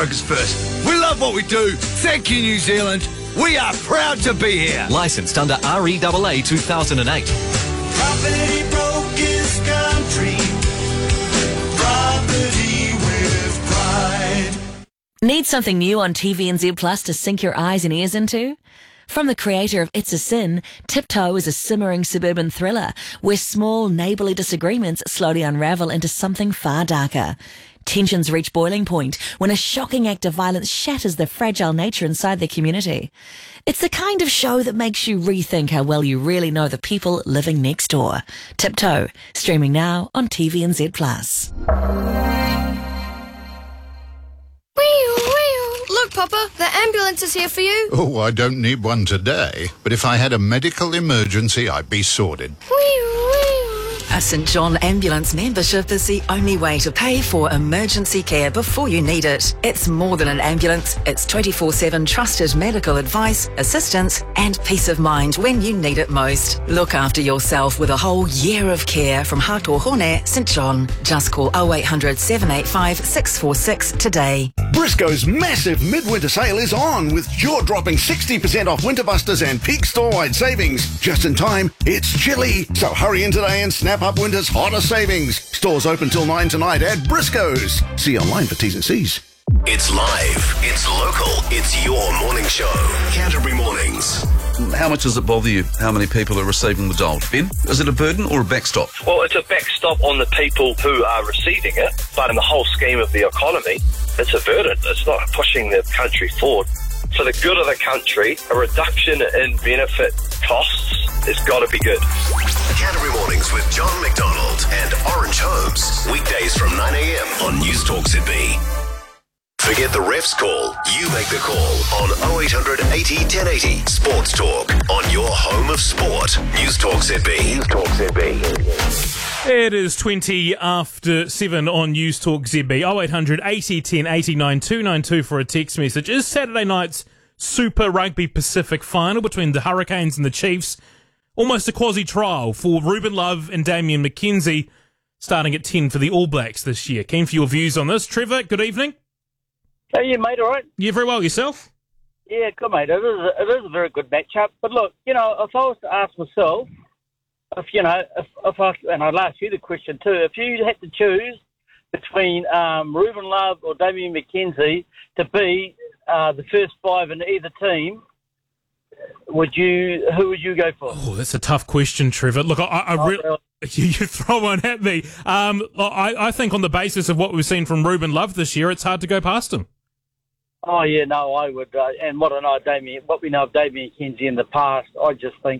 smokers first. We love what we do. Thank you, New Zealand. We are proud to be here. Licensed under REAA 2008. Property broke his country. Property with pride. Need something new on TVNZ Plus to sink your eyes and ears into? From the creator of It's a Sin, Tiptoe is a simmering suburban thriller where small neighbourly disagreements slowly unravel into something far darker. Tensions reach boiling point when a shocking act of violence shatters the fragile nature inside the community. It's the kind of show that makes you rethink how well you really know the people living next door. Tiptoe, streaming now on TVNZ Plus. Look, Papa, the ambulance is here for you. Oh, I don't need one today, but if I had a medical emergency, I'd be sorted. A St John Ambulance membership is the only way to pay for emergency care before you need it. It's more than an ambulance. It's 24/7 trusted medical advice, assistance and peace of mind when you need it most. Look after yourself with a whole year of care from Hatohone St John. Just call 0800 785 646 today. Briscoe's massive midwinter sale is on with jaw-dropping 60% off winter busters and peak store-wide savings. Just in time, it's chilly, so hurry in today and snap up winter's hottest savings. Stores open till 9 tonight at Briscoe's. See online for T's and C's. It's live, it's local, it's your morning show. Canterbury Mornings. How much does it bother you how many people are receiving the dole? Ben, is it a burden or a backstop? Well, it's a backstop on the people who are receiving it, but in the whole scheme of the economy, it's a burden. It's not pushing the country forward. For the good of the country, a reduction in benefit costs has got to be good. Canterbury Mornings with John McDonald and Orange Holmes. Weekdays from 9 a.m. on News Talk ZB. Forget the ref's call. You make the call on 0800 80 1080. Sports Talk on your home of sport. News Talk ZB. News Talk ZB. It is 20 after 7 on News Talk ZB. 0800 80 1080 9292 for a text message. Is Saturday night's Super Rugby Pacific final between the Hurricanes and the Chiefs almost a quasi-trial for Ruben Love and Damian McKenzie starting at 10 for the All Blacks this year? Keen for your views on this. Trevor, good evening. How are you, mate? All right? Yeah, very well. Yourself? Yeah, good, mate. It is a very good matchup. But look, if I was to ask myself, and I'd ask you the question too, if you had to choose between Ruben Love or Damian McKenzie to be the first five in either team, who would you go for? Oh, that's a tough question, Trevor. Look, I really... You throw one at me. I think on the basis of what we've seen from Ruben Love this year, it's hard to go past him. Oh, yeah, no, I would. And what we know of Damian McKenzie in the past, I just think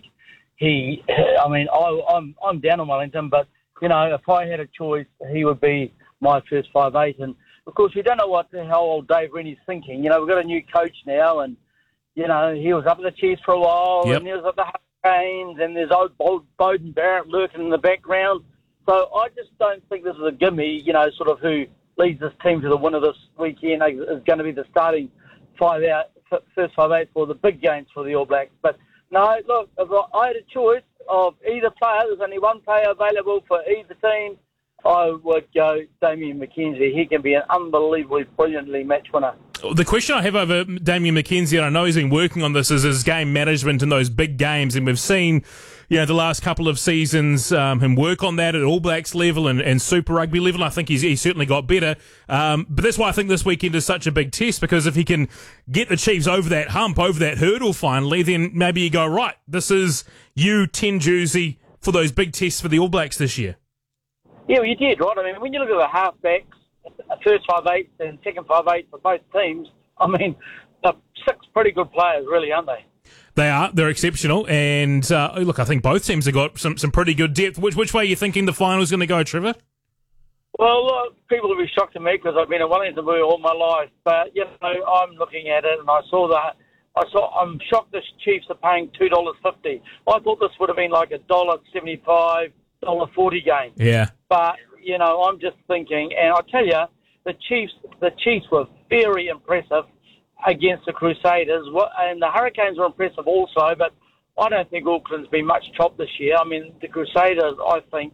I'm down on Wellington, but, if I had a choice, he would be my first 5'8". And, of course, we don't know how old Dave Rennie's thinking. We've got a new coach now, and, he was up at the Chiefs for a while, yep. And he was at the Hurricanes, and there's old Bowden Barrett lurking in the background. So I just don't think this is a gimme, sort of who leads this team to the winner this weekend is going to be the starting first 5'8" for the big games for the All Blacks. But no, look, if I had a choice of either player, there's only one player available for either team, I would go Damian McKenzie. He can be an unbelievably brilliantly match winner. The question I have over Damian McKenzie, and I know he's been working on this, is his game management in those big games, and we've seen the last couple of seasons him work on that at All Blacks level and Super Rugby level. I think he's certainly got better. But that's why I think this weekend is such a big test, because if he can get the Chiefs over that hump, over that hurdle finally, then maybe you go, right, this is you 10 jersey for those big tests for the All Blacks this year. Yeah, well, you did, right? I mean, when you look at the halfbacks, first 5'8" and second 5'8" for both teams, they're six pretty good players, really, aren't they? They are. They're exceptional. And, look, I think both teams have got some pretty good depth. Which way are you thinking the final's going to go, Trevor? Well, look, people will be shocked at me because I've been at Wellington all my life. But, I'm looking at it and I'm shocked the Chiefs are paying $2.50. I thought this would have been like $1.75, $1.40 game. Yeah. But, I'm just thinking, and I tell you, the Chiefs were very impressive against the Crusaders, and the Hurricanes were impressive also, but I don't think Auckland's been much chopped this year. I mean, the Crusaders, I think,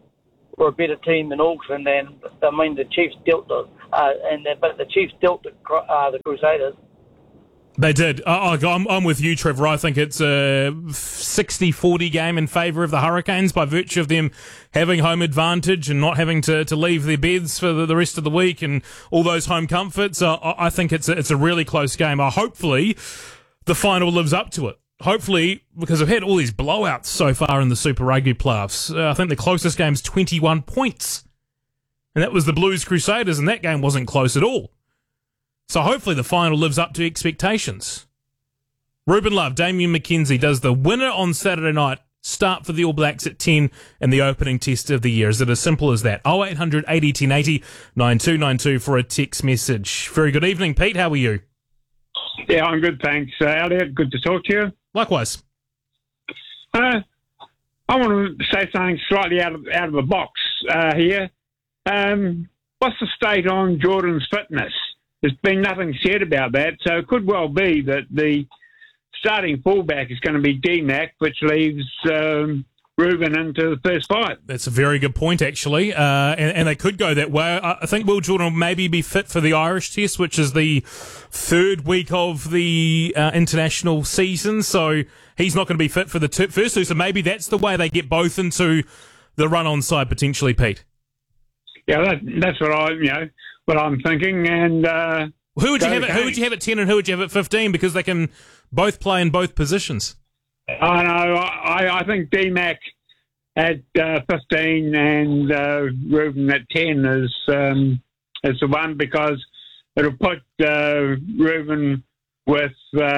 were a better team than Auckland, and I mean the Chiefs dealt but the Chiefs dealt the Crusaders. They did. I'm with you, Trevor. I think it's a 60-40 game in favour of the Hurricanes by virtue of them having home advantage and not having to leave their beds for the rest of the week and all those home comforts. I think it's a really close game. Hopefully the final lives up to it. Hopefully, because we've had all these blowouts so far in the Super Rugby playoffs. I think the closest game's 21 points. And that was the Blues Crusaders, and that game wasn't close at all. So hopefully the final lives up to expectations. Ruben Love, Damien McKenzie, does the winner on Saturday night start for the All Blacks at 10 in the opening test of the year? Is it as simple as that? 0800 80 1080 9292 for a text message. Very good evening, Pete. How are you? Yeah, I'm good, thanks. Elliot, good to talk to you. Likewise. I want to say something slightly out of the box here. What's the state on Jordan's fitness? There's been nothing said about that, so it could well be that the starting fullback is going to be D-Mac, which leaves Ruben into the first five. That's a very good point, actually, and they could go that way. I think Will Jordan will maybe be fit for the Irish test, which is the third week of the international season, so he's not going to be fit for the first two, so maybe that's the way they get both into the run-on side, potentially, Pete. Yeah, that's what I'm thinking. And who would you have at 10 and who would you have at 15? Because they can both play in both positions. I know. I think D-Mac at 15 and Ruben at 10 is the one, because it'll put Ruben with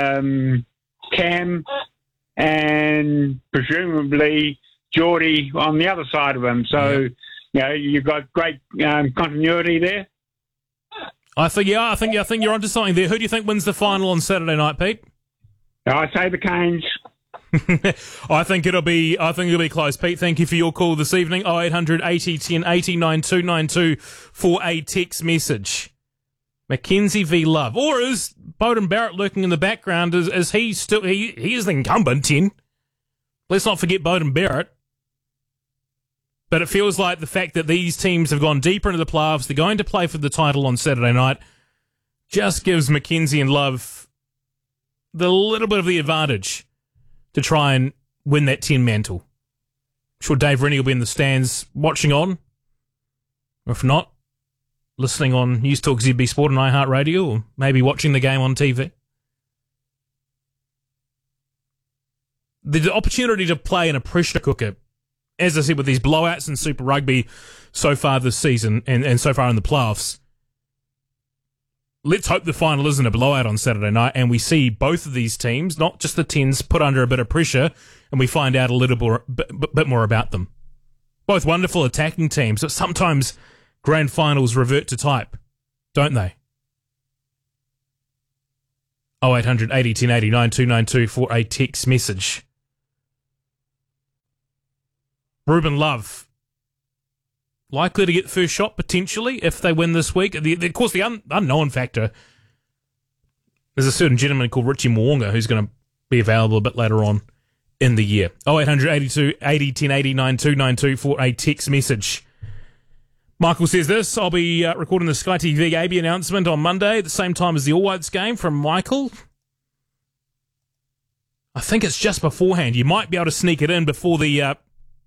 Cam and presumably Geordie on the other side of him. So, you've got great continuity there. I think you're onto something there. Who do you think wins the final on Saturday night, Pete? I say the Canes. I think it'll be close. Pete, thank you for your call this evening. 0800 80 1080 9292 for a text message. McKenzie v Love, or is Beauden Barrett lurking in the background? Is he still he is the incumbent 10? Let's not forget Beauden Barrett. But it feels like the fact that these teams have gone deeper into the playoffs, they're going to play for the title on Saturday night, just gives McKenzie and Love the little bit of the advantage to try and win that 10 mantle. I'm sure Dave Rennie will be in the stands watching on. Or if not, listening on News Talk ZB Sport and iHeartRadio, or maybe watching the game on TV. The opportunity to play in a pressure cooker, as I said, with these blowouts in Super Rugby so far this season and so far in the playoffs, let's hope the final isn't a blowout on Saturday night and we see both of these teams, not just the 10s, put under a bit of pressure and we find out a little bit more about them. Both wonderful attacking teams, but sometimes grand finals revert to type, don't they? 0800 80 1080 9292 for a text message. Ruben Love, likely to get the first shot, potentially, if they win this week. Of course, the unknown factor, there's a certain gentleman called Richie Mwonga who's going to be available a bit later on in the year. 0800 82 80 1080 9292 for a text message. Michael says this: I'll be recording the Sky TV AB announcement on Monday at the same time as the All Whites game from Michael. I think it's just beforehand. You might be able to sneak it in before the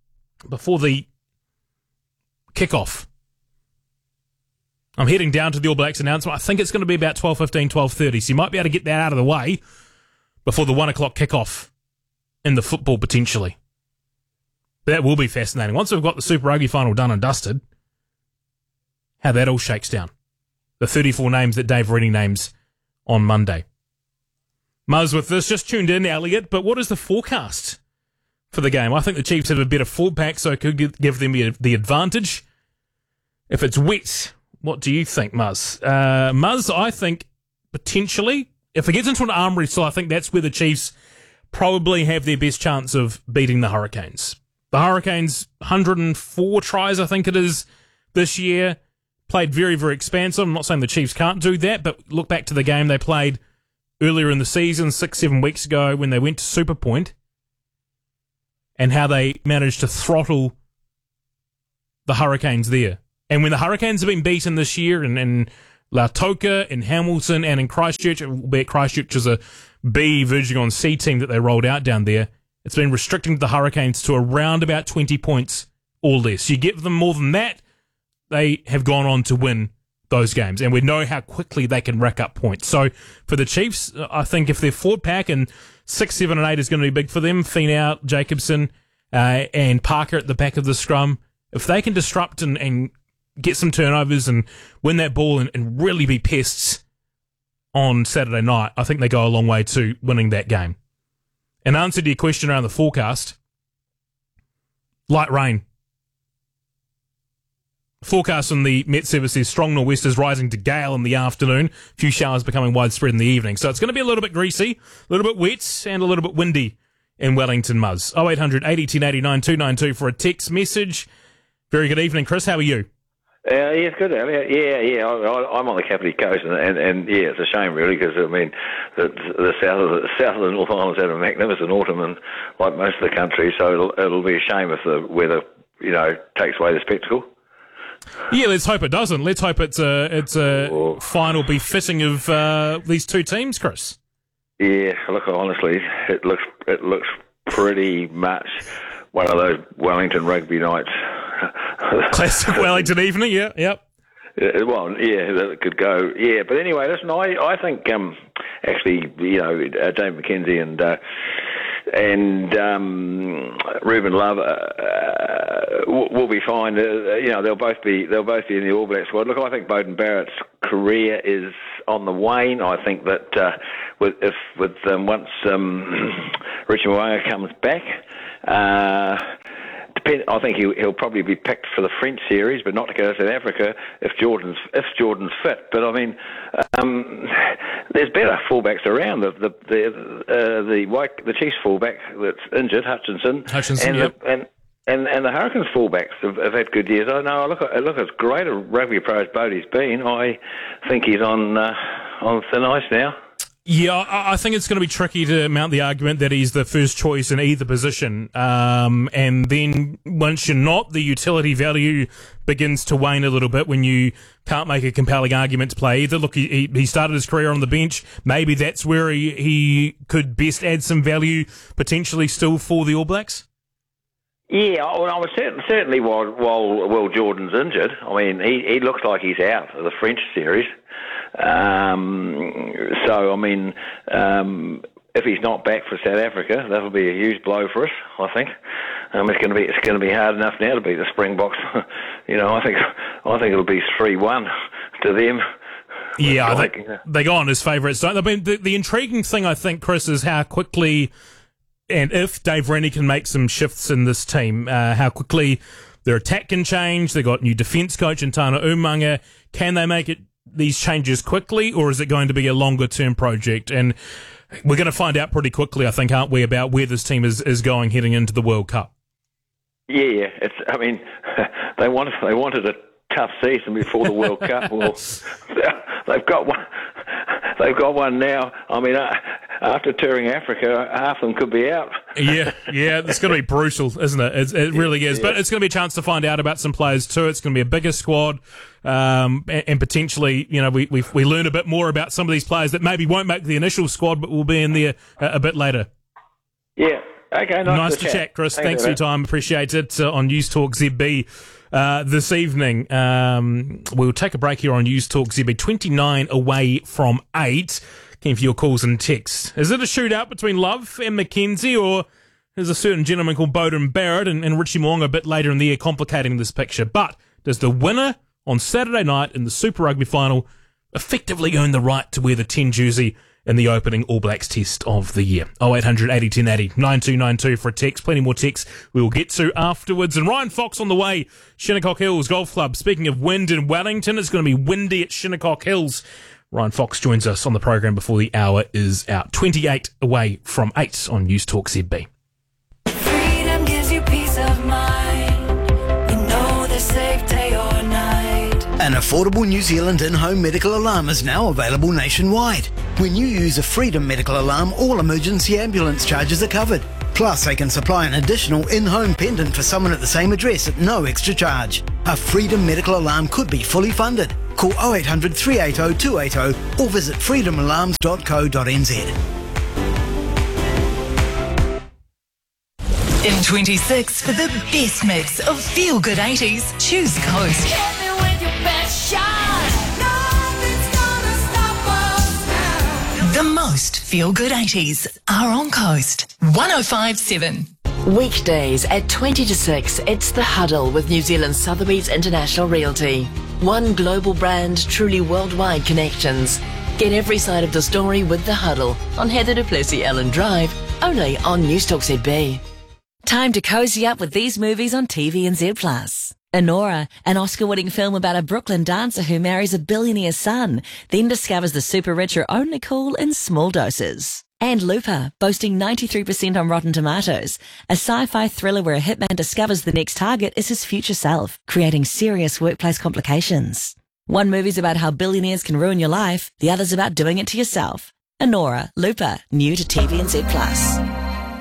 kickoff. I'm heading down to the All Blacks announcement. I think it's going to be about 12:15, 12:30, so you might be able to get that out of the way before the 1 o'clock kickoff in the football, potentially. That will be fascinating. Once we've got the Super Rugby final done and dusted, how that all shakes down. The 34 names that Dave Rennie names on Monday. Muzz with this, just tuned in, Elliot, but what is the forecast for the game? I think the Chiefs have a better forward pack, so it could give them the advantage. If it's wet, what do you think, Muzz? Muzz, I think potentially, if it gets into an arm wrestle, I think that's where the Chiefs probably have their best chance of beating the Hurricanes. The Hurricanes, 104 tries, I think it is, this year. Played very, very expansive. I'm not saying the Chiefs can't do that, but look back to the game they played earlier in the season, 6-7 weeks ago, when they went to Super Point, and how they managed to throttle the Hurricanes there. And when the Hurricanes have been beaten this year in Lautoka, in Hamilton, and in Christchurch, albeit Christchurch is a B verging on C team that they rolled out down there, it's been restricting the Hurricanes to around about 20 points or less. You give them more than that, they have gone on to win those games, and we know how quickly they can rack up points. So for the Chiefs, I think if their forward pack and 6, 7 and 8 is going to be big for them, Finau, Jacobson, and Parker at the back of the scrum, if they can disrupt and get some turnovers and win that ball and really be pests on Saturday night, I think they go a long way to winning that game. In answer to your question around the forecast, light rain. Forecast on the Met Service says strong nor'westers rising to gale in the afternoon, a few showers becoming widespread in the evening. So it's going to be a little bit greasy, a little bit wet, and a little bit windy in Wellington, Muzz. 0800 80 10 89 292 for a text message. Very good evening, Chris. How are you? Yeah, it's good. Yeah. I'm on the Kapiti Coast, and yeah, it's a shame really because I mean, the south of the North Island's had a magnificent autumn, and like most of the country, so it'll be a shame if the weather, takes away the spectacle. Yeah, let's hope it doesn't. Let's hope it's a final befitting of these two teams, Chris. Yeah, look, honestly, it looks pretty much one of those Wellington rugby nights. Classic Wellington evening, yeah, yep. Well, yeah, that could go. Yeah, but anyway, listen, I think actually, Dave McKenzie and Ruben Love will be fine. They'll both be in the All Black squad. Look, I think Beauden Barrett's career is on the wane. I think that once Richie Mo'unga comes back, I think he'll probably be picked for the French series, but not to go to South Africa if Jordan's fit. But I mean, there's better fullbacks around. The Chiefs fullback that's injured, Hutchinson, and the Hurricanes fullbacks have had good years. I know. Look, as great a rugby pro as Bodie's been, I think he's on thin ice now. Yeah, I think it's going to be tricky to mount the argument that he's the first choice in either position. And then once you're not, the utility value begins to wane a little bit when you can't make a compelling argument to play either. Look, he started his career on the bench. Maybe that's where he could best add some value potentially still for the All Blacks. Yeah, I was certainly while Jordan's injured. I mean, he looks like he's out of the French series. So I mean, if he's not back for South Africa, that'll be a huge blow for us. I think it's going to be hard enough now to beat the Springboks. I think it'll be 3-1 to them. Yeah, I think they go on as favourites. I mean, the intriguing thing I think, Chris, is how quickly and if Dave Rennie can make some shifts in this team, how quickly their attack can change. They got new defence coach in Tana Umaga. Can they make these changes quickly, or is it going to be a longer-term project? And we're going to find out pretty quickly, I think, aren't we, about where this team is going heading into the World Cup? Yeah. I mean, they wanted a tough season before the World Cup. Well, they've got one. They've got one now. I mean, after touring Africa, half of them could be out. Yeah, it's going to be brutal, isn't it? It really is. Yeah. But it's going to be a chance to find out about some players too. It's going to be a bigger squad, and potentially, we learn a bit more about some of these players that maybe won't make the initial squad, but will be in there a bit later. Yeah. Okay. Nice to chat, Chris. Thanks for your time. Appreciate it. On News Talk ZB. This evening, we'll take a break here on News Talk ZB. 29 away from 8. Keen for your calls and texts. Is it a shootout between Love and McKenzie, or is a certain gentleman called Beauden Barrett and Richie Mo'unga a bit later in the year complicating this picture? But does the winner on Saturday night in the Super Rugby final effectively earn the right to wear the 10 jersey in the opening All Blacks test of the year? 0800 80 10 80 9292 for a text. Plenty more texts we will get to afterwards. And Ryan Fox on the way. Shinnecock Hills Golf Club. Speaking of wind in Wellington, it's going to be windy at Shinnecock Hills. Ryan Fox joins us on the program before the hour is out. 28 away from 8 on News Talk ZB. Freedom gives you peace of mind. You know the safe day or night. An affordable New Zealand in-home medical alarm is now available nationwide. When you use a Freedom medical alarm, all emergency ambulance charges are covered. Plus, they can supply an additional in-home pendant for someone at the same address at no extra charge. A Freedom medical alarm could be fully funded. Call 0800 380 280 or visit freedomalarms.co.nz. In 26, for the best mix of feel-good 80s, choose Coast. The most feel-good 80s are on Coast. 105.7. Weekdays at 20 to 6, it's The Huddle with New Zealand Sotheby's International Realty. One global brand, truly worldwide connections. Get every side of the story with The Huddle on Heather du Plessis-Allen Drive, only on Newstalk ZB. Time to cozy up with these movies on TVNZ+. Enora, an Oscar-winning film about a Brooklyn dancer who marries a billionaire's son, then discovers the super rich are only cool in small doses. And Looper, boasting 93% on Rotten Tomatoes, a sci-fi thriller where a hitman discovers the next target is his future self, creating serious workplace complications. One movie's about how billionaires can ruin your life, the other's about doing it to yourself. Enora, Looper, new to TVNZ+.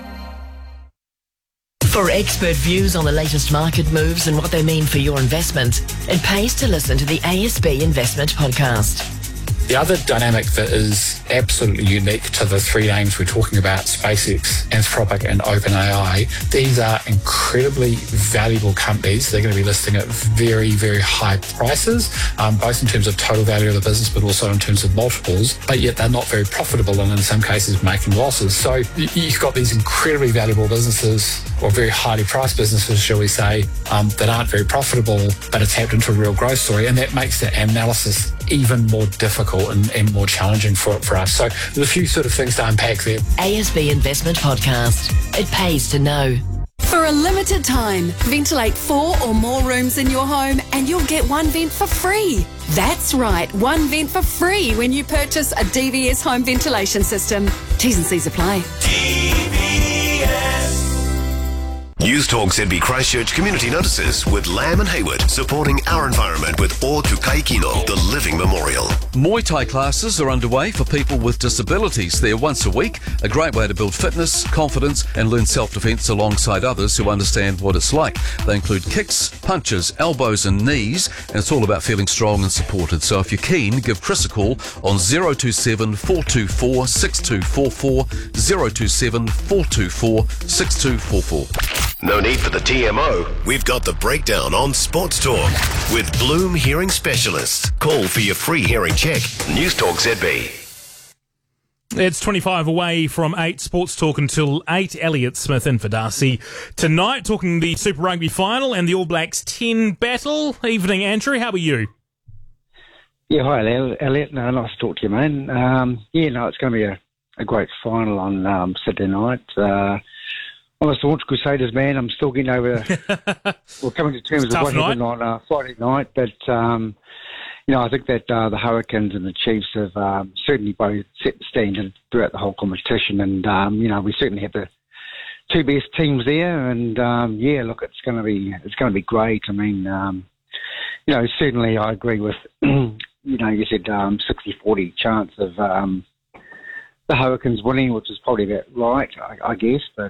For expert views on the latest market moves and what they mean for your investment, it pays to listen to the ASB Investment Podcast. The other dynamic that is absolutely unique to the three names we're talking about, SpaceX, Anthropic and OpenAI, these are incredibly valuable companies. They're going to be listing at very, very high prices, both in terms of total value of the business, but also in terms of multiples, but yet they're not very profitable and in some cases making losses. So you've got these incredibly valuable businesses, or very highly priced businesses, shall we say, that aren't very profitable, but are tapped into a real growth story. And that makes the analysis even more difficult and more challenging for us. So there's a few sort of things to unpack there. ASB Investment Podcast. It pays to know. For a limited time, ventilate 4 or more rooms in your home and you'll get one vent for free. That's right, one vent for free when you purchase a DVS home ventilation system. T's and C's apply. Newstalk ZB Christchurch Community Notices with Lamb and Hayward, supporting our environment with O Tukai Kino, the Living Memorial. Muay Thai classes are underway for people with disabilities. They're once a week, a great way to build fitness, confidence and learn self-defence alongside others who understand what it's like. They include kicks, punches, elbows and knees, and it's all about feeling strong and supported. So if you're keen, give Chris a call on 027 424 6244, 027 424 6244. No need for the TMO. We've got the breakdown on Sports Talk with Bloom Hearing Specialists. Call for your free hearing check. Newstalk ZB. It's 25 away from 8 Sports Talk until 8. Elliot Smith in for Darcy. Tonight, talking the Super Rugby final and the All Blacks 10 battle. Evening, Andrew. How are you? Yeah, hi, Elliot. No, nice to talk to you, man. It's going to be a great final on Saturday night. I'm a staunch Crusaders man. I'm still getting over, coming to terms with what happened on Friday night. But, I think that the Hurricanes and the Chiefs have certainly both set the standard throughout the whole competition. And, we certainly have the two best teams there. And, it's going to be great. I mean, certainly I agree with, you said 60-40 chance of the Hurricanes winning, which is probably about right, I guess. But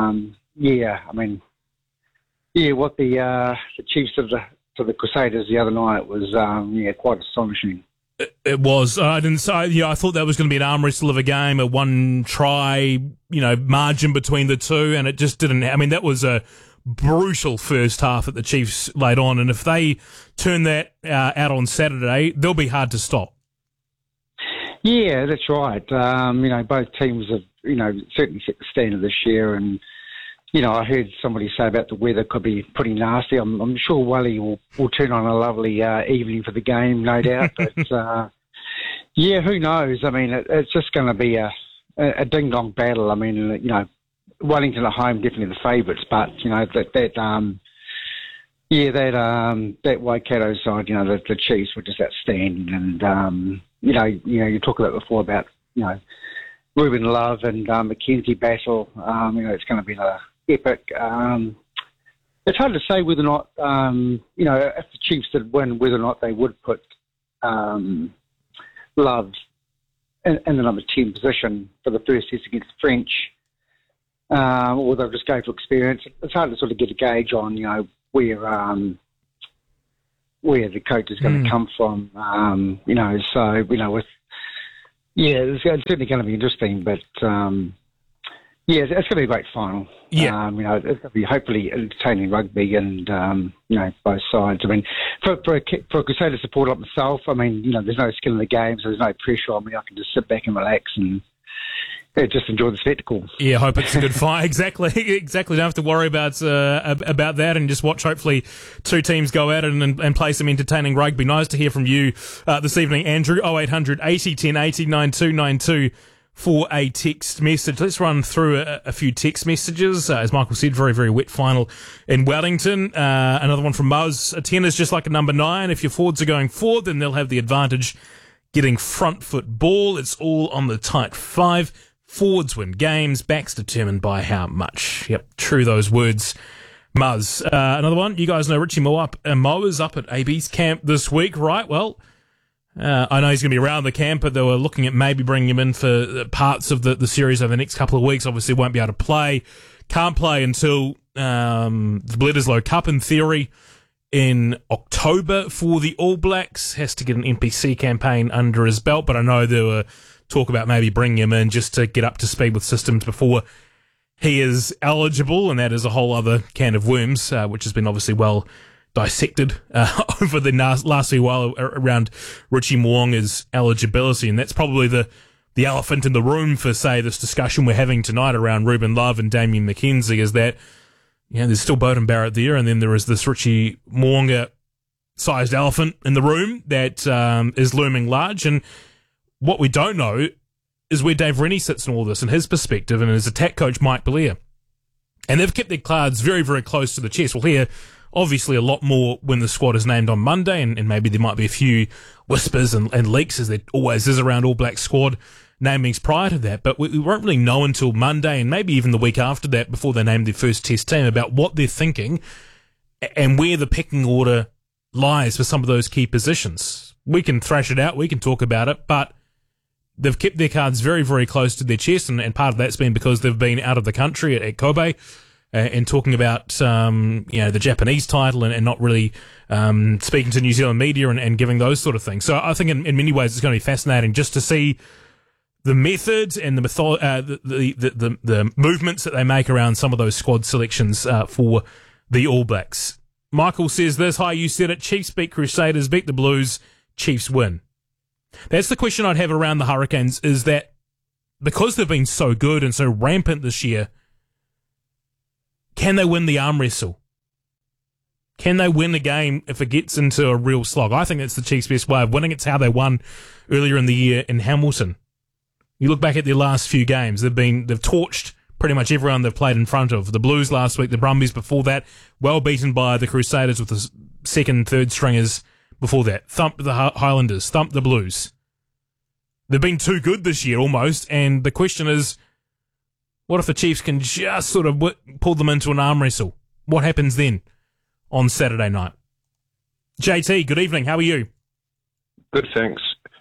what the Chiefs did to the Crusaders the other night was quite astonishing. It was. I thought that was going to be an arm wrestle of a game, a one try, margin between the two, and it just didn't. I mean, that was a brutal first half that the Chiefs laid on, and if they turn that out on Saturday, they'll be hard to stop. Yeah, that's right. Both teams have, certainly set the standard this year. And, I heard somebody say about the weather could be pretty nasty. I'm sure Wally will turn on a lovely evening for the game, no doubt. But, who knows? I mean, it's just going to be a ding-dong battle. I mean, Wellington at home, definitely the favourites. But, that Waikato side, the Chiefs were just outstanding. And, you talked about before about, Ruben Love and Mackenzie battle. It's going to be an epic. It's hard to say whether or not, if the Chiefs did win, whether or not they would put Love in the number 10 position for the first test against the French, or they'll just go for experience. It's hard to sort of get a gauge on, where where the coach is going to come from. It's certainly going to be interesting, but it's going to be a great final. Yeah. It's going to be hopefully entertaining rugby and, both sides. I mean, for a Crusader supporter like myself, there's no skill in the game, so there's no pressure on me. I can just sit back and relax and just enjoy the spectacle. Yeah, hope it's a good fight. Exactly. Don't have to worry about that, and just watch. Hopefully, two teams go at it and play some entertaining rugby. Nice to hear from you this evening, Andrew. 0800 80 10 80 9292 for a text message. Let's run through a few text messages. As Michael said, very, very wet final in Wellington. Another one from Muzz. A 10 is just like a number 9. If your forwards are going forward, then they'll have the advantage getting front foot ball. It's all on the tight 5. Forwards win games, backs determined by how much. Yep, true those words, Muzz. Another one, you guys know Richie Moa is up at AB's camp this week, right? Well, I know he's going to be around the camp, but they were looking at maybe bringing him in for parts of the series over the next couple of weeks. Obviously won't be able to play. Can't play until the Bledisloe Cup, in theory, in October for the All Blacks. Has to get an NPC campaign under his belt, but I know there were talk about maybe bringing him in just to get up to speed with systems before he is eligible, and that is a whole other can of worms, which has been obviously well dissected over the last few while around Richie Mo'unga's eligibility, and that's probably the elephant in the room for, say, this discussion we're having tonight around Ruben Love and Damien McKenzie, is that there's still Beauden Barrett there, and then there is this Richie Mo'unga-sized elephant in the room that is looming large, and what we don't know is where Dave Rennie sits in all this and his perspective, and his attack coach Mike Blair. And they've kept their cards very, very close to the chest. We'll hear obviously a lot more when the squad is named on Monday, and maybe there might be a few whispers and leaks, as there always is around All Black squad namings prior to that. But we won't really know until Monday, and maybe even the week after that, before they name their first test team, about what they're thinking and where the pecking order lies for some of those key positions. We can thrash it out, we can talk about it, but they've kept their cards very, very close to their chest, and part of that's been because they've been out of the country at Kobe and talking about the Japanese title and not really speaking to New Zealand media and giving those sort of things. So I think in many ways it's going to be fascinating just to see the methods and the movements that they make around some of those squad selections for the All Blacks. Michael says this: hi, you said it, Chiefs beat Crusaders, beat the Blues, Chiefs win. That's the question I'd have around the Hurricanes, is that because they've been so good and so rampant this year, can they win the arm wrestle? Can they win a game if it gets into a real slog? I think that's the Chiefs' best way of winning. It's how they won earlier in the year in Hamilton. You look back at their last few games, they've torched pretty much everyone they've played in front of. The Blues last week, the Brumbies before that, well beaten by the Crusaders with the second, third stringers before that. Thumped the Highlanders, thumped the Blues. They've been too good this year almost, and the question is, what if the Chiefs can just sort of pull them into an arm wrestle? What happens then on Saturday night? JT, good evening. How are you? Good, thanks.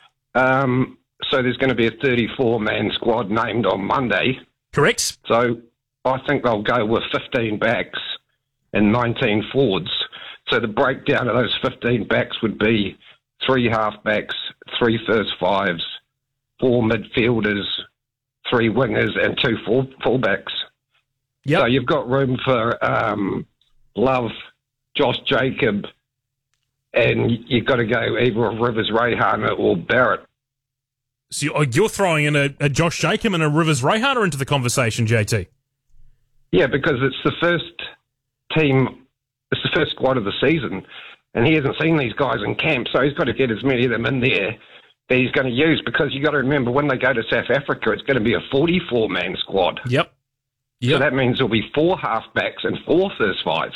So there's going to be a 34-man squad named on Monday. Correct. So I think they'll go with 15 backs and 19 forwards. So the breakdown of those 15 backs would be 3 half-backs, 3 first fives, 4 midfielders, 3 wingers, and 2 fullbacks. Yep. So you've got room for Love, Josh Jacob, and you've got to go either of Rivers Reihana or Barrett. So you're throwing in a Josh Jacob and a Rivers Reihana into the conversation, JT? Yeah, because it's the first team, it's the first squad of the season, and he hasn't seen these guys in camp, so he's got to get as many of them in there that he's going to use, because you've got to remember, when they go to South Africa, it's going to be a 44-man squad. Yep. So that means there'll be 4 halfbacks and 4 first fives.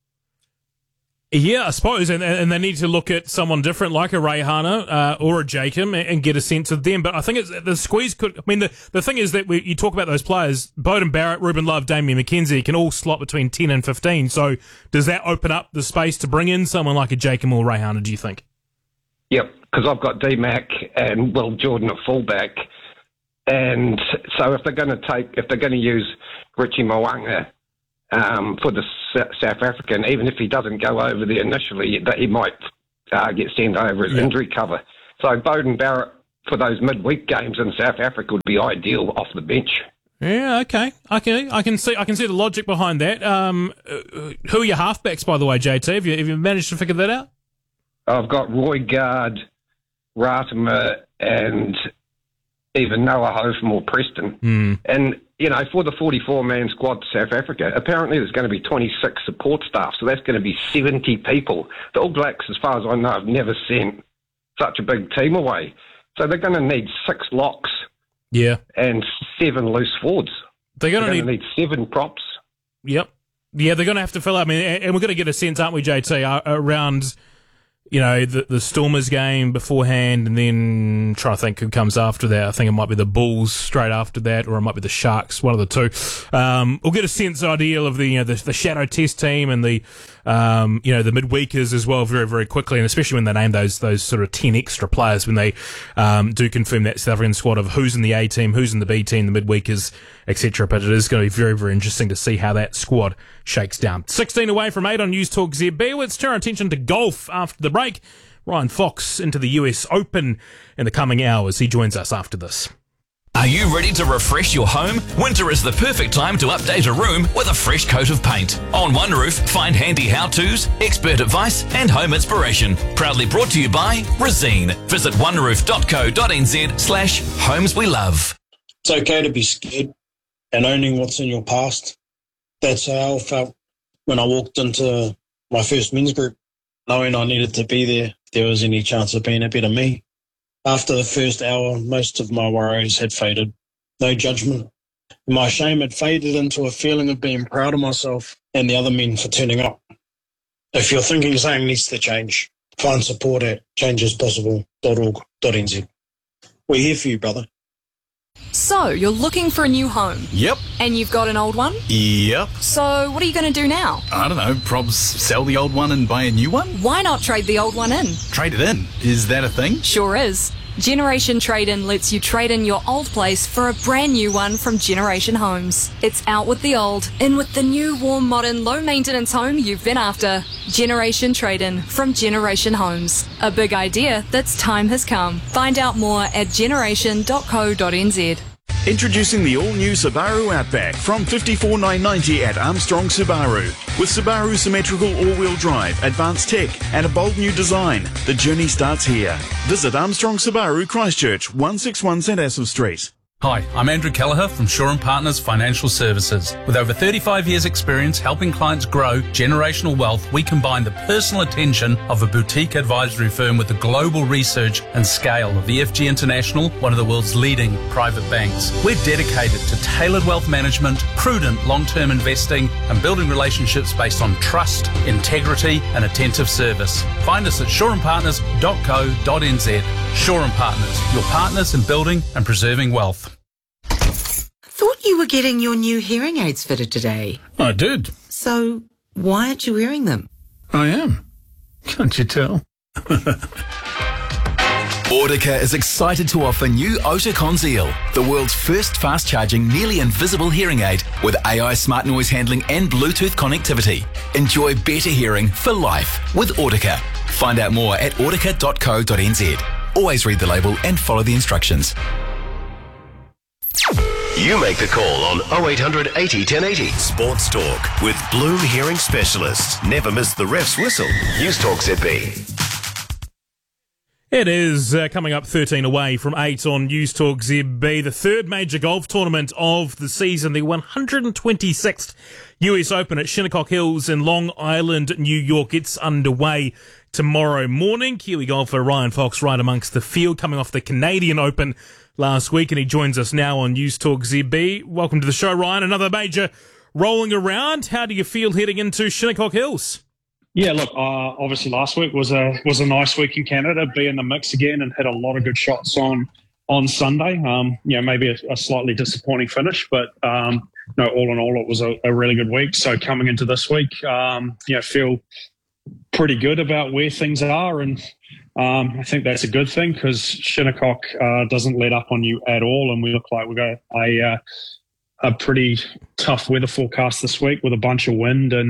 Yeah, I suppose, and they need to look at someone different like a Reihana or a Jacob and get a sense of them. But I think the squeeze could... I mean, the thing is that you talk about those players, Beauden Barrett, Ruben Love, Damien McKenzie, can all slot between 10 and 15. So does that open up the space to bring in someone like a Jacob or Reihana, do you think? Yep, because I've got D-Mac and Will Jordan at fullback. And so if they're going to use Richie Mo'unga for the South African, even if he doesn't go over there initially, that he might get sent over as injury cover. So Beauden Barrett for those midweek games in South Africa would be ideal off the bench. Yeah, okay. I can see the logic behind that. Who are your halfbacks, by the way, JT? Have you managed to figure that out? I've got Roy Gard, Ratimer, and even Noah Ho from All Preston. And, you know, for the 44-man squad to South Africa, apparently there's going to be 26 support staff, so that's going to be 70 people. The All Blacks, as far as I know, have never sent such a big team away. So they're going to need 6 locks and 7 loose forwards. They're going to need 7 props. Yep. Yeah, they're going to have to fill up. I mean, and we're going to get a sense, aren't we, JT, around, you know, the Stormers game beforehand, and then trying to think who comes after that. I think it might be the Bulls straight after that, or it might be the Sharks, one of the two. We'll get a sense idea of the shadow test team and the the midweekers as well very, very quickly, and especially when they name those sort of 10 extra players when they do confirm that South African squad of who's in the A team, who's in the B team, the midweekers, etc. But it is going to be very, very interesting to see how that squad shakes down. 16 away from 8 on News Talk ZB. Let's turn our attention to golf after the break. Ryan Fox into the US Open in the coming hours. He joins us after this. Are you ready to refresh your home? Winter is the perfect time to update a room with a fresh coat of paint. On One Roof, find handy how-tos, expert advice and home inspiration. Proudly brought to you by Resene. Visit oneroof.co.nz/homes we love. It's okay to be scared and owning what's in your past. That's how I felt when I walked into my first men's group, knowing I needed to be there if there was any chance of being a better me. After the first hour, most of my worries had faded. No judgment. My shame had faded into a feeling of being proud of myself and the other men for turning up. If you're thinking something needs to change, find support at changespossible.org.nz. We're here for you, brother. So, you're looking for a new home? Yep. And you've got an old one? Yep. So, what are you going to do now? I don't know, probs sell the old one and buy a new one? Why not trade the old one in? Trade it in? Is that a thing? Sure is. Generation Trade-In lets you trade in your old place for a brand new one from Generation Homes. It's out with the old, in with the new, warm, modern, low-maintenance home you've been after. Generation Trade-In from Generation Homes. A big idea that's time has come. Find out more at generation.co.nz. Introducing the all-new Subaru Outback from $54,990 at Armstrong Subaru. With Subaru symmetrical all-wheel drive, advanced tech and a bold new design, the journey starts here. Visit Armstrong Subaru Christchurch, 161 St Asaph Street. Hi, I'm Andrew Kelleher from Shaw & Partners Financial Services. With over 35 years' experience helping clients grow generational wealth, we combine the personal attention of a boutique advisory firm with the global research and scale of EFG International, one of the world's leading private banks. We're dedicated to tailored wealth management, prudent long-term investing, and building relationships based on trust, integrity, and attentive service. Find us at shawandpartners.co.nz. Shaw & Partners, your partners in building and preserving wealth. Thought you were getting your new hearing aids fitted today. I did. So, why aren't you wearing them? I am. Can't you tell? Audica is excited to offer new Oticon Zeal, the world's first fast-charging, nearly invisible hearing aid with AI smart noise handling and Bluetooth connectivity. Enjoy better hearing for life with Audica. Find out more at audica.co.nz. Always read the label and follow the instructions. You make the call on 0800 80 1080. Sports Talk with Bloom Hearing Specialists. Never miss the ref's whistle. News Talk ZB. It is coming up 13 away from 8 on News Talk ZB, the third major golf tournament of the season, the 126th US Open at Shinnecock Hills in Long Island, New York. It's underway tomorrow morning. Kiwi golfer Ryan Fox right amongst the field, coming off the Canadian Open last week, and he joins us now on News Talk ZB. Welcome to the show, Ryan. Another major rolling around. How do you feel heading into Shinnecock Hills? Yeah, look, obviously last week was a nice week in Canada, be in the mix again and hit a lot of good shots on Sunday. Maybe a slightly disappointing finish, but all in all, it was a really good week. So coming into this week, feel pretty good about where things are, and I think that's a good thing because Shinnecock doesn't let up on you at all, and we look like we've got a pretty tough weather forecast this week with a bunch of wind and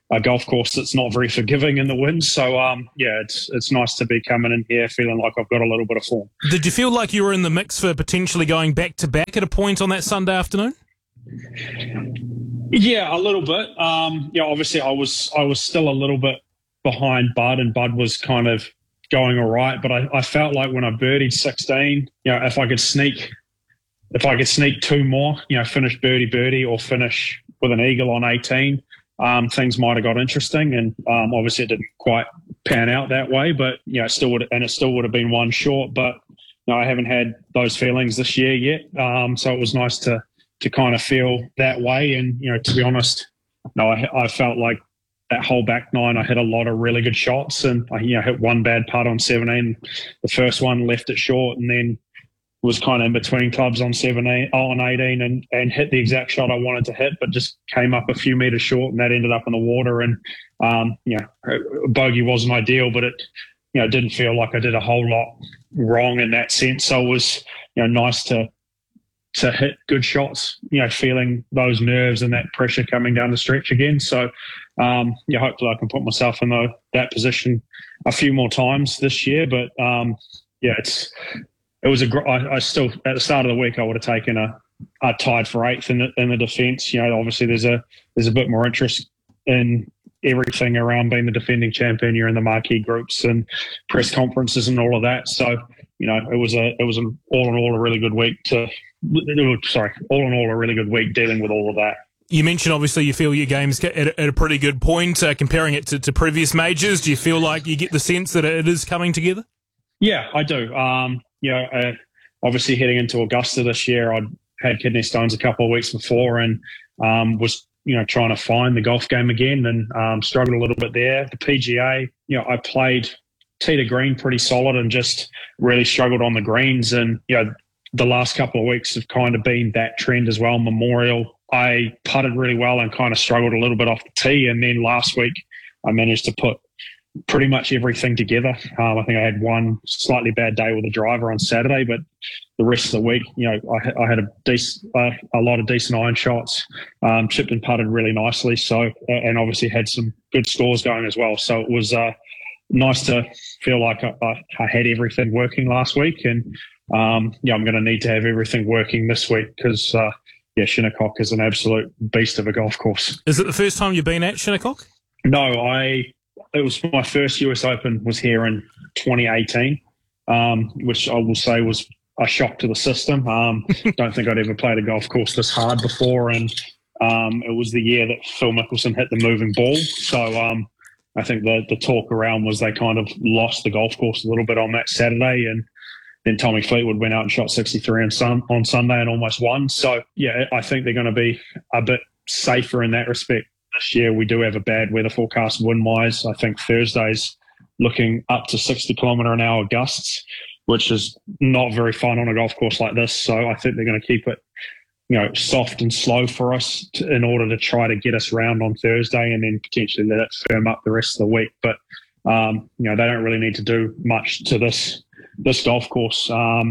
a golf course that's not very forgiving in the wind. So, it's nice to be coming in here feeling like I've got a little bit of form. Did you feel like you were in the mix for potentially going back-to-back at a point on that Sunday afternoon? Yeah, a little bit. Obviously I was still a little bit behind Bud, and Bud was kind of going all right. But I felt like when I birdied 16, if I could sneak 2 more, finish birdie or finish with an eagle on 18, things might have got interesting. And obviously it didn't quite pan out that way, but it still would have been one short. But I haven't had those feelings this year yet. So it was nice to kind of feel that way. And, to be honest, I felt like that whole back nine, I hit a lot of really good shots, and I hit one bad putt on 17. The first one left it short, and then was kind of in between clubs on 18 and hit the exact shot I wanted to hit, but just came up a few meters short, and that ended up in the water. And, bogey wasn't ideal, but it, didn't feel like I did a whole lot wrong in that sense. So it was, nice to hit good shots, feeling those nerves and that pressure coming down the stretch again. So, hopefully I can put myself in that position a few more times this year. But, I still, at the start of the week, I would have taken a tied for 8th in the defence. Obviously there's a bit more interest in everything around being the defending champion. You're in the marquee groups and press conferences and all of that. So, it was all in all a really good week a really good week dealing with all of that. You mentioned, obviously, you feel your game's at a pretty good point, comparing it to previous majors. Do you feel like you get the sense that it is coming together? Yeah, I do. Obviously heading into Augusta this year, I'd had kidney stones a couple of weeks before and was, trying to find the golf game again and struggled a little bit there. The PGA, I played tee to green pretty solid and just really struggled on the greens. And, the last couple of weeks have kind of been that trend as well. Memorial, I putted really well and kind of struggled a little bit off the tee. And then last week I managed to put pretty much everything together. I think I had one slightly bad day with the driver on Saturday, but the rest of the week, I had a lot of decent iron shots, chipped and putted really nicely. So, and obviously had some good scores going as well. So it was nice to feel like I had everything working last week. And, I'm going to need to have everything working this week because, Shinnecock is an absolute beast of a golf course. Is it the first time you've been at Shinnecock? No, it was my first US Open was here in 2018, which I will say was a shock to the system. Don't think I'd ever played a golf course this hard before. And it was the year that Phil Mickelson hit the moving ball. So I think the talk around was they kind of lost the golf course a little bit on that Saturday. And then Tommy Fleetwood went out and shot 63 on Sunday and almost won. So, I think they're going to be a bit safer in that respect. This year we do have a bad weather forecast wind-wise. I think Thursday's looking up to 60 km/h gusts, which is not very fun on a golf course like this. So I think they're going to keep it, soft and slow for us in order to try to get us round on Thursday and then potentially let it firm up the rest of the week. But, they don't really need to do much to this golf course.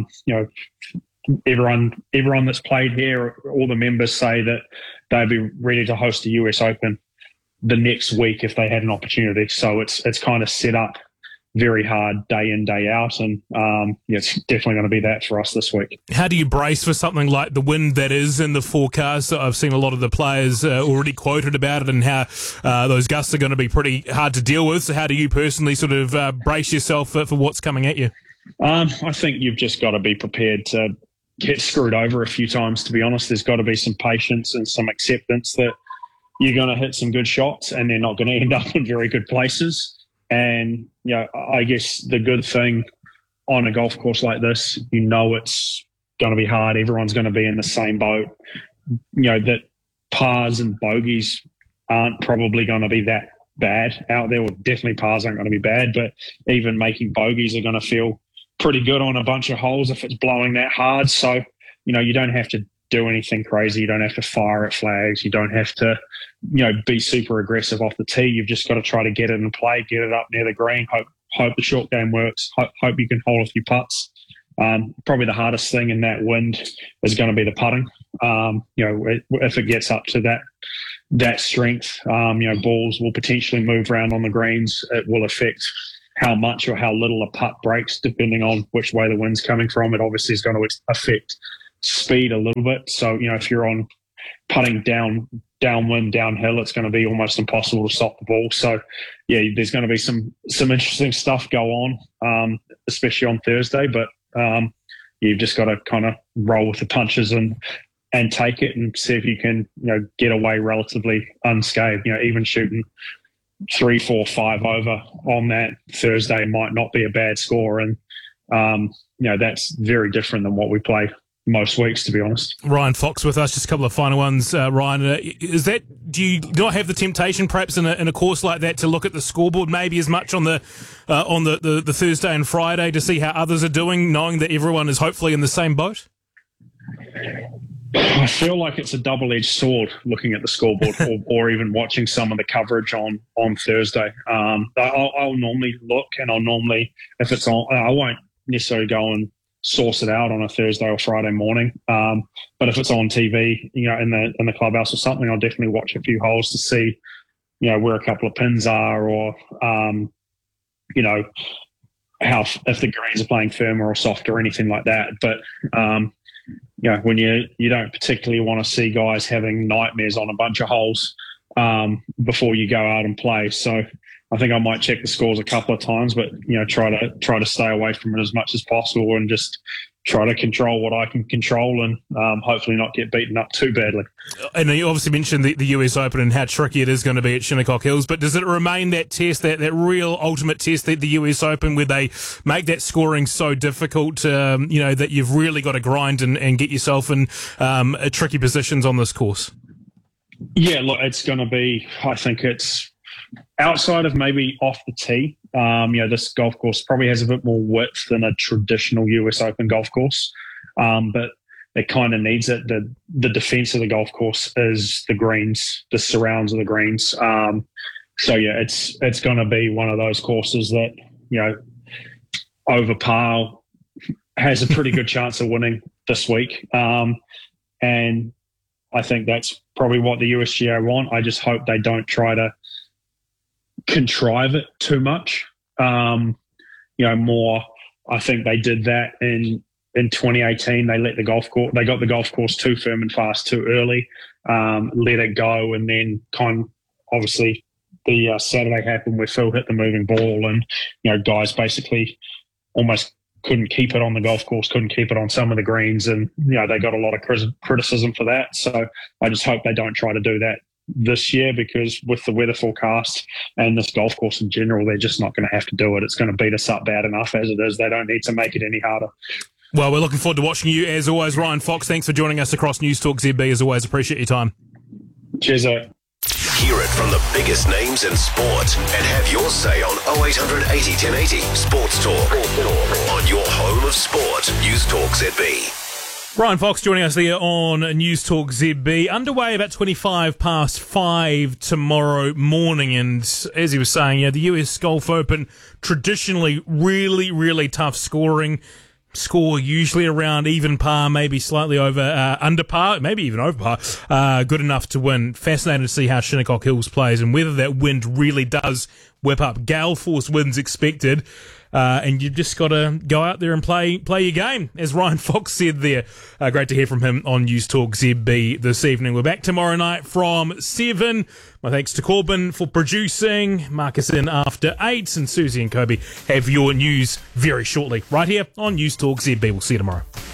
Everyone that's played here, all the members say that they'd be ready to host the US Open the next week if they had an opportunity. So it's kind of set up very hard day in, day out. And it's definitely going to be that for us this week. How do you brace for something like the wind that is in the forecast? I've seen a lot of the players already quoted about it and how those gusts are going to be pretty hard to deal with. So how do you personally sort of brace yourself for what's coming at you? I think you've just got to be prepared to get screwed over a few times, to be honest. There's got to be some patience and some acceptance that you're going to hit some good shots and they're not going to end up in very good places. And, I guess the good thing on a golf course like this, it's going to be hard. Everyone's going to be in the same boat. That pars and bogeys aren't probably going to be that bad out there. Well, definitely pars aren't going to be bad, but even making bogeys are going to feel pretty good on a bunch of holes if it's blowing that hard. So, you don't have to do anything crazy. You don't have to fire at flags. You don't have to, be super aggressive off the tee. You've just got to try to get it in play, get it up near the green, hope the short game works, hope you can hold a few putts. Probably the hardest thing in that wind is going to be the putting. If it gets up to that strength, balls will potentially move around on the greens. It will affect how much or how little a putt breaks depending on which way the wind's coming from. It obviously is going to affect speed a little bit. So, if you're on putting downwind, downhill, it's going to be almost impossible to stop the ball. So, there's going to be some interesting stuff go on, especially on Thursday. But you've just got to kind of roll with the punches and take it and see if you can, get away relatively unscathed. Even shooting 3, 4, 5 over on that Thursday might not be a bad score, and that's very different than what we play most weeks, to be honest. Ryan Fox with us. Just a couple of final ones. Ryan, do you not have the temptation, perhaps in a course like that, to look at the scoreboard maybe as much on the Thursday and Friday to see how others are doing, knowing that everyone is hopefully in the same boat? I feel like it's a double-edged sword looking at the scoreboard or even watching some of the coverage on Thursday. I'll normally look, and I'll normally, if it's on, I won't necessarily go and source it out on a Thursday or Friday morning. But if it's on TV, in the clubhouse or something, I'll definitely watch a few holes to see, where a couple of pins are, or, how, if the greens are playing firmer or softer or anything like that. But, when you don't particularly want to see guys having nightmares on a bunch of holes before you go out and play. So I think I might check the scores a couple of times, but try to stay away from it as much as possible and just try to control what I can control and hopefully not get beaten up too badly. And you obviously mentioned the US Open and how tricky it is going to be at Shinnecock Hills, but does it remain that test, that real ultimate test, the US Open, where they make that scoring so difficult, that you've really got to grind and get yourself in tricky positions on this course? Yeah, look, it's going to be, I think it's outside of maybe off the tee. This golf course probably has a bit more width than a traditional US Open golf course, but it kind of needs it. The defense of the golf course is the greens, the surrounds of the greens. It's going to be one of those courses that, over par has a pretty good chance of winning this week. And I think that's probably what the USGA want. I just hope they don't try to contrive it too much. More, I think they did that in 2018. They got the golf course too firm and fast too early, let it go, and then obviously the Saturday happened where Phil hit the moving ball, and guys basically almost couldn't keep it on the golf course, couldn't keep it on some of the greens, and they got a lot of criticism for that. So I just hope they don't try to do that this year, because with the weather forecast and this golf course in general, they're just not going to have to do it. It's going to beat us up bad enough as it is. They don't need to make it any harder. Well, we're looking forward to watching you as always. Ryan Fox, thanks for joining us across News Talk ZB. As always, appreciate your time. Cheers. Hear it from the biggest names in sport and have your say on 0800 80 1080 Sports Talk on your home of sport. News Talk ZB. Ryan Fox joining us there on News Talk ZB. Underway about 5:25 tomorrow morning. And as he was saying, the US Golf Open, traditionally really, really tough scoring. Score usually around even par, maybe slightly over under par, maybe even over par. Good enough to win. Fascinating to see how Shinnecock Hills plays and whether that wind really does whip up. Gale force winds expected. And you've just got to go out there and play your game, as Ryan Fox said there. Great to hear from him on News Talk ZB this evening. We're back tomorrow night from 7. My thanks to Corbin for producing. Marcus in after 8. And Susie and Kobe have your news very shortly right here on News Talk ZB. We'll see you tomorrow.